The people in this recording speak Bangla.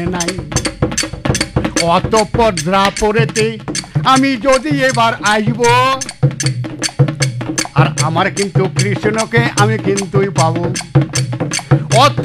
নাই। অতঃপর দ্রাপরেতে আমি যদি এবার আসব, আর আমার কিন্তু কৃষ্ণকে আমি কিন্তুই পাবো।